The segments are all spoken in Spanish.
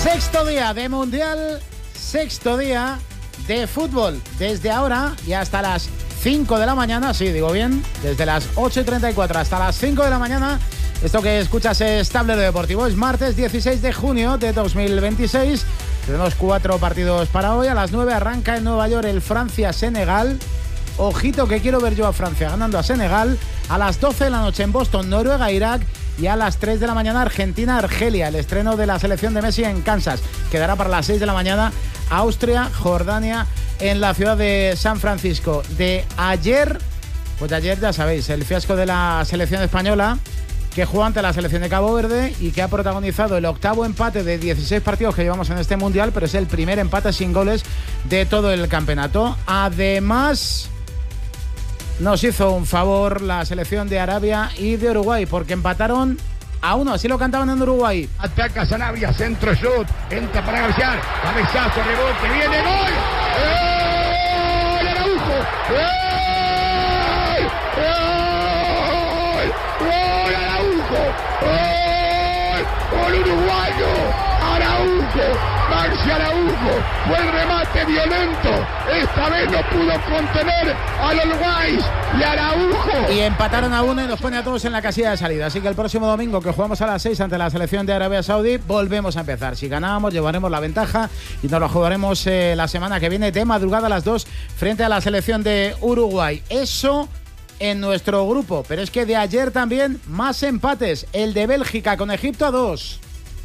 Sexto día de Mundial, sexto día de fútbol. Desde ahora y hasta las 5 de la mañana, sí, digo bien, desde las 8:34 hasta las 5 de la mañana. Esto que escuchas es Tablero Deportivo. Es martes 16 de junio de 2026. Tenemos 4 partidos para hoy. A las 9 arranca en Nueva York el Francia-Senegal. Ojito que quiero ver yo a Francia ganando a Senegal. A las 12 de la noche en Boston, Noruega-Irak. Y a las 3 de la mañana Argentina-Argelia, el estreno de la selección de Messi en Kansas. Quedará para las 6 de la mañana Austria-Jordania en la ciudad de San Francisco. De ayer, pues de ayer ya sabéis, el fiasco de la selección española, que jugó ante la selección de Cabo Verde y que ha protagonizado el octavo empate de 16 partidos que llevamos en este Mundial, pero es el primer empate sin goles de todo el campeonato. Además, nos hizo un favor la selección de Arabia y de Uruguay, porque empataron a 1, así lo cantaban en Uruguay. Ataca Sanabria, centro shoot, entra para cabecear, cabezazo, rebote, viene gol. ¡Gol! ¡Araujo! ¡Gol! ¡Gol! ¡Gol! ¡Araujo! ¡Gol! ¡Gol uruguayo! ¡Araujo! Maxi Araujo, fue el remate violento, esta vez no pudo contener a los Uruguayos y Araujo. Y empataron a 1 y nos pone a todos en la casilla de salida, así que el próximo domingo, que jugamos a las 6 ante la selección de Arabia Saudí, volvemos a empezar. Si ganamos, llevaremos la ventaja y nos lo jugaremos la semana que viene de madrugada a las 2 frente a la selección de Uruguay. Eso en nuestro grupo, pero es que de ayer también más empates, el de Bélgica con Egipto a 2.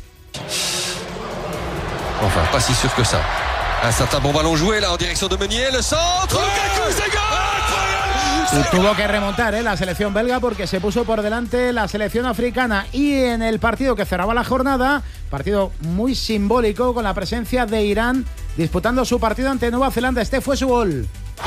Enfin, pas si sûr que ça. Un certain bon ballon joué là en direction de Meunier, le centre, Lukaku, c'est gol! Y tuvo que remontar la selección belga porque se puso por delante la selección africana. Y en el partido que cerraba la jornada, partido muy simbólico con la presencia de Irán disputando su partido ante Nueva Zelanda, este fue su gol.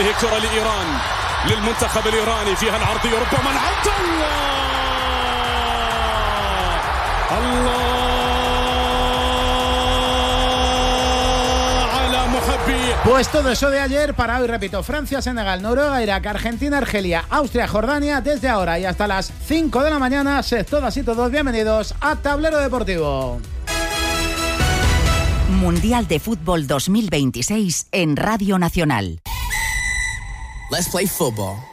Pues todo eso de ayer para hoy, repito, Francia, Senegal, Noruega, Irak, Argentina, Argelia, Austria, Jordania, desde ahora y hasta las 5 de la mañana. Sed todas y todos bienvenidos a Tablero Deportivo. Mundial de Fútbol 2026 en Radio Nacional. Let's play football.